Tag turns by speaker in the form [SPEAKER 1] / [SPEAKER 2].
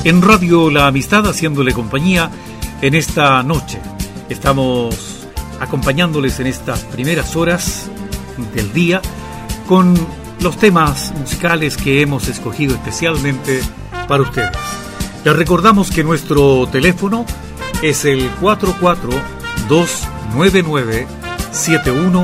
[SPEAKER 1] en Radio La Amistad, haciéndole compañía en esta noche. Estamos acompañándoles en estas primeras horas del día con los temas musicales que hemos escogido especialmente para ustedes. Les recordamos que nuestro teléfono es el 4429971